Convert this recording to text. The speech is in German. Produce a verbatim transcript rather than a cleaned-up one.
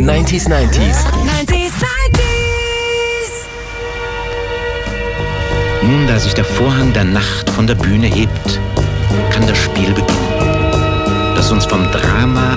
neunzig neunzig. neunzig neunzig. Nun, da sich der Vorhang der Nacht von der Bühne hebt, kann das Spiel beginnen, das uns vom Drama